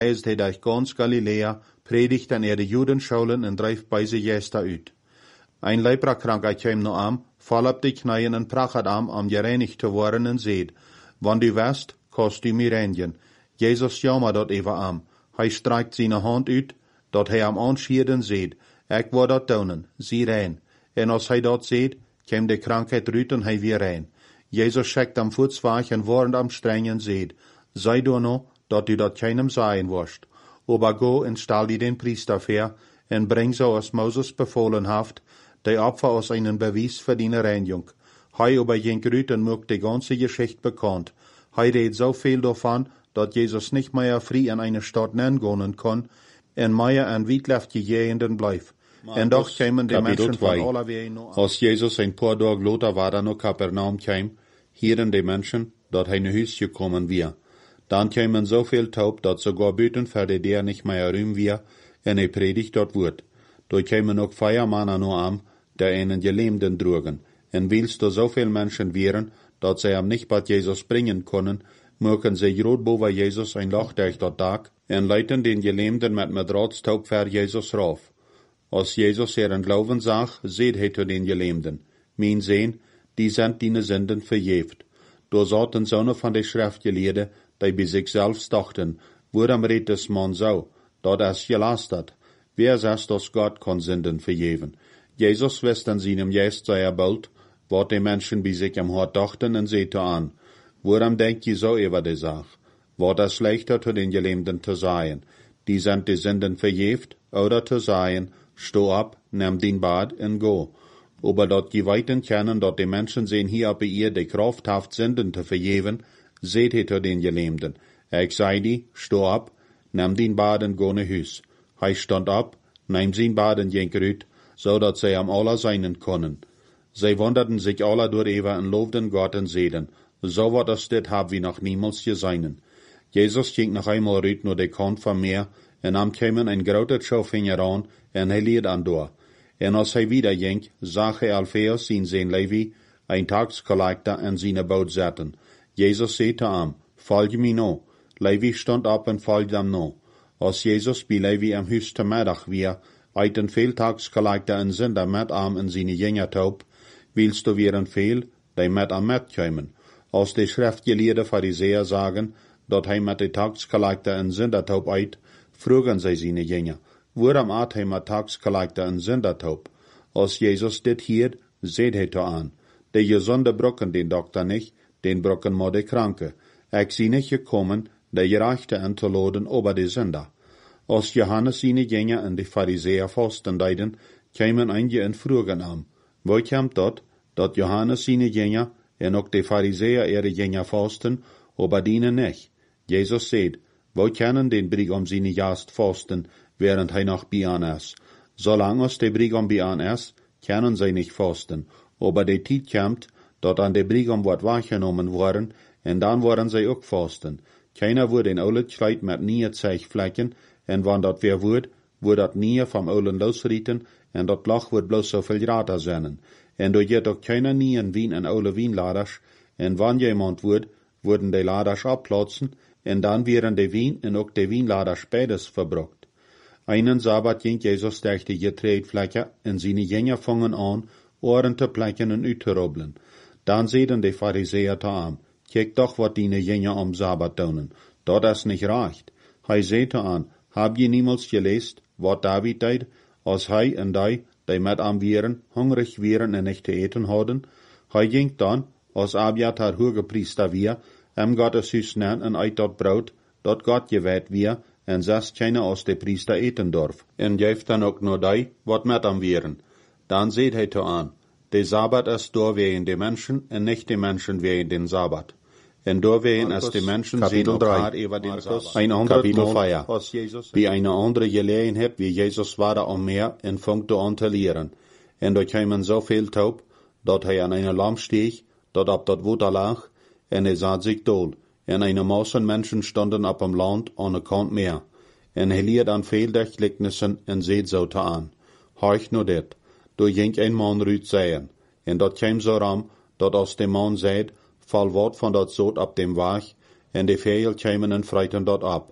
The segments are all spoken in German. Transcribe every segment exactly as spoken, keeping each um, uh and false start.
reist hij durch ganz Galilea, predigt an er de Judenschulen en drijft bij ze Jester uit. Een leprakranker kwam nu aan, val op de knieën en prachat aan om gereinigd te worden en zeid, want u west, kost u mij reinigen. Jezus jammer dat even aan. Hij streikt zijn hand uit, dat hij am aanschieden zeid, ik word dat doen, zie rein. En als hij dat zeid, kwam de krankheid uit en hij weer rein. Jezus schickt am voetzwaag en woord am streng en zeid, sei du no, dat u dat keinem sagen wirst. Aber go en stal die den Priester ver, en bring so als Moses befohlen haft, de Opfer aus einen Beweis für deine Reinigung. Hei aber jenk rüt en mögt die ganze Geschichte bekannt. Hei redt so viel davon, dat Jesus nicht mehr frei in eine Stadt nennen kann, en mehr an wietleftige Gegenden bleif. En doch kämen die Menschen von aller Wege noch an. Als Jesus ein paar Tage later war er noch Kapernaum käm, hieren die Menschen, dat hij naar huis gekommen wir. Dan kämen so viel taub, dat sogar büten für die der nicht mehr rühm wir, en hij predigt dort word. Da kämen auch Feiermannen nur am, der einen Gelähmten drogen. En willst du so viel Menschen wären, dat sie am nicht bei Jesus bringen können, mögen sie grot boven Jesus ein Loch durch dort Tag, en leiten den Gelähmten mit mit Drahtstaub für Jesus rauf. Als Jesus ihren Glauben sah, seht hij zu den Gelähmten, mein Sehn, die sind deine Sünden verjeft. Da saßen Söhne von der Schriftgelehrten, die bei sich selbst dachten, worum redet das Mann so, dat es gelast hat. Wer sagt, dass Gott kann Sünden vergeben? Jesus wist in seinem Geist sehr bald, was die Menschen bei sich im Hort dachten, und sehte an, worum denkt ihr so über die Sache? War das schlechter zu den Gelähmten zu sagen, die sind die Sünden verjeft, oder zu sagen, steh ab, nimm den Bad und go. Aber dort die Weiten kennen, dort die Menschen sehen hier bei ihr die Kraft haft Sünden zu vergeben, seht ihr zu den Gelähmten. Ich sei die, steh ab, nimm den Bad und go nach Hus. Hij stand ab, nahm sein Bad und ging rüt, so dat sie am aller seinen können. Sie wunderten sich alle durch Eva und lobten Gott und seden, so wat das dit hab wie noch niemals gesehen. Jesus ging noch einmal rüt nur de Kant vom Meer, en am kämen ein groter Schaufinger an, en hij lied an door. En als hij wieder ging, zag hij Alpheus zien zijn Levi, ein Taxkollektor en seine Boot zetten. Jesus sagte am, folge mir no. Levi stond op en volgde hem no. Als Jezus bij Levi am Huis te middag weer, uit een veel taxkollektor en zinder met am en seine Jünger taub, willst du weer een veel, die met am met komen. Als de schriftgeleerde Pharisäer sagen, dat hij met de taxkollektor en zinder taub uit, vroegen zij seine Jünger, waarom at hij met taxkollektor en zinder taub? Als Jezus dit hier, seht hij to aan. De gezonde brokken den dokter nicht, den brokken maar de kranke. Ik zie niet gekommen, de gerechte en te loden over de zinder. Als Johannes seine Jünger en de Pharisäer fasten deiden, kämen einige en vroegen am. Wo kommt dat, dat Johannes seine Jünger en ook de Pharisäer ihre Jünger fasten, aber dienen nicht? Jesus sagt, wo können den Brigam seine Gast fasten, während hij noch bei an ist? Solange als de Brigam bei an ist, können sie nicht fasten, aber de Zeit kommt, dat an de Brigam wird wahrgenommen worden, en dan worden sie auch fasten. Keiner wordt in oude Kleid met nieuwe Zeichflecken, en wann dat weer wordt, wordt dat nieuwe vom oulen losrieten, en dat lach wordt bloos zoveel rater zijn. En door je ook keiner nieuwen wien en oude wienladers, en wann jemand wordt, worden de laders abplatzen, en dan wären de wien en ook de wienladers beides verbrucht. Einen Sabbat ging Jesus durch die Getreidfläche, en seine Jünger fangen an, Ohren te plekken en uit te robbelen. Dan zeiden de Pharisäer te aan, kijk doch wat die Jünger am Sabbat doen, dat is nicht recht. Hij zeide aan, hab je niemals geleest, wat David deed, als hij en die, die met am wieren, hungrig wieren en nicht te eten hadden? Hij ging dan, als Abiathar hogepriester weer, em Gottes huis nen en uit dat brood, dat God gewijd weer, en zes keiner als de priester eten dorf. En geeft dan ook nog die, wat met am wieren. Dan zeid hij te aan, de Sabbat is door wegen de mensen, en nicht de mensen wegen den Sabbat. En door wegen is de mensen zien elkaar over den Sabbat. Een ander Mal, wie eine andere Gelegenheit, wie Jesus war da am Meer, en fangte an te leren. En da kwamen so viel taub, dat hij an einer Lamm stieg, dat op dat Water lag, en hij zat zich dood. En eine Massen Menschen standen op am Land an de kant Meer. En hij leert an veel Gleichnissen en zeet zo te aan. Horch no dit, door ging een man ruut zeien. En dat kwam zo ram, dat als de man zeid, val wat van dat zoot op dem Weg, en de vegel kwamen en freiten dat ab.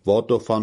wat daarvan